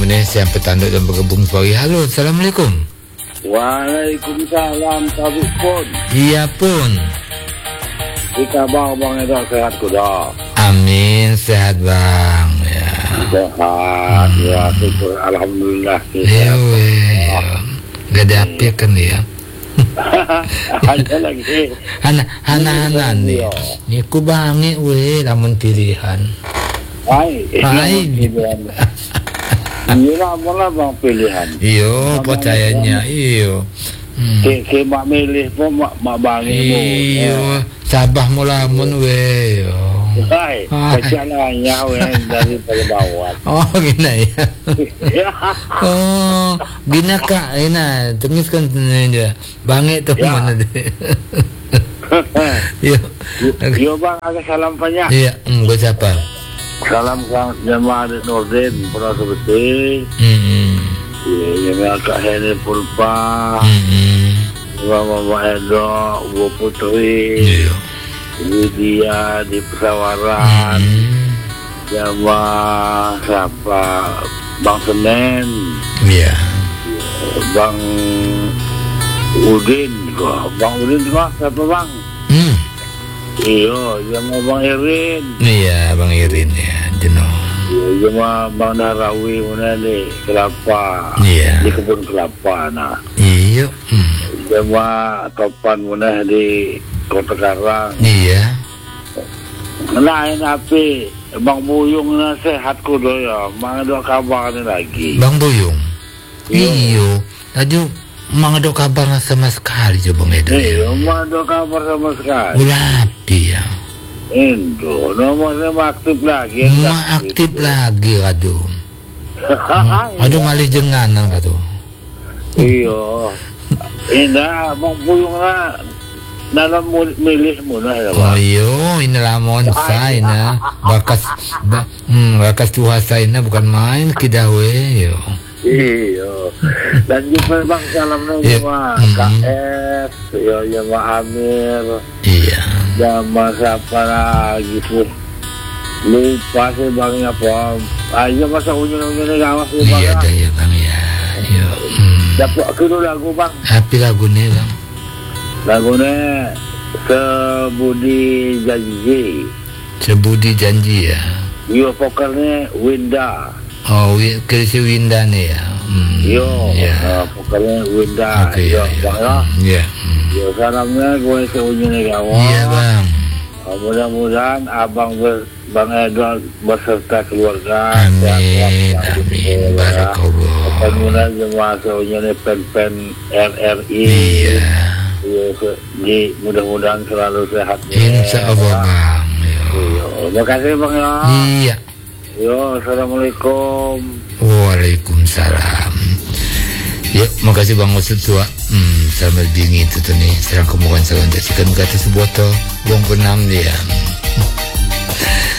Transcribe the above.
meneh siang petanduk dan bergabung pagi. Halo, assalamualaikum. Waalaikumsalam, Tabuk pun. Iya pun. Kita bang itu sehat kuda. Amin, sehat bang. Ya. Sehat, ya syukur alhamdulillah. Iya weh. Gak ada api kan ya. Ada lagi. Hana nih. Niku bangi weh lamun pilihan. Hai. Iya lah bang pilihan. Iyo percayanya iyo. Ke mak milih pun mak bangi pun. Iyo sabah mulamun weh yo. Hai, kecalanya weh dari bawah. Oh gini ya. Oh gini kak, ini tuliskan aja. Bangi tuh mana deh. Yo bang, ada salam banyak. Iya, gue siapa? Salam kang jamaah Nordin pernah seperti. Yang agak Heni Pulpa, Mama Edo, Bu Putri, Lydia di Pesawaran, jamaah siapa? Bang Senen, Bang Udin, Bang Udin siapa bang? Iya, sama Bang Irin. Iya, Bang Irin ya, jenuh. Iya, sama Bang Narawi mana di kelapa. Iya. Di kebun kelapa, nah. Iya. Sama Topan mana di Kota Karang. Iya. Lain api, Bang Buyung na sehat kudo ya. Mang ada kabar lagi. Bang Buyung. Iya. Aduh. Mang ada kabar sama sekali coba Medan. Iya, mang ada kabar sama sekali. Ulapi ya. Itu, nomornya aktif lagi. Aktif lagi aduh. Aduh malih jenganan kado. Iya. Indah, Bang Buyung na dalam milih muna ya. Oh iya, ini lamon saya na. Bakas tuhasa ini bukan main kidawe yo. Iya, dan juga bang salam sama KS, ya sama Amir, iya, sama siapa lagi tuh, lupa sih bangnya apa, aja masa unyu-unyu gawas sih bang. Iya ada ya bang ya, iya. Dapat dulu lagu bang. Apa lagunya bang? Lagunya Sebudi Janji. Sebudi Janji ya. Iya vokalnya Winda. Oh, Krisi Winda nih ya. Iya, pokoknya Winda. Oke, ya. Iya. Ya, salamnya gue seunjungnya kawan. Iya bang. Mudah-mudahan abang Bang Edward beserta keluarga. Amin, amin. Barakallah. Kemudian jemaah seunjungnya pen RRI. Iya. Di mudah-mudahan selalu sehat. Insya Allah bang. Terima kasih bang ya. Iya. Yo, assalamualaikum. Waalaikumsalam. Ya, makasih bang Maksud tua. Sama bingi itu tuh nih. Serang kemukan salam dasikan kata sebuah to. Buang penam dia.